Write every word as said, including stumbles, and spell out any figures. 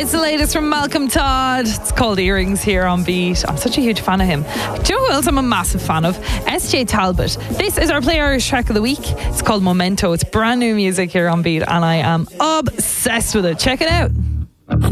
It's the latest from Malcolm Todd. It's called Earrings here on Beat. I'm such a huge fan of him. Do you know who else I'm a massive fan of? S J Talbot. This is our Play Irish track of the week. It's called Memento. It's brand new music here on Beat and I am obsessed with it. Check it out.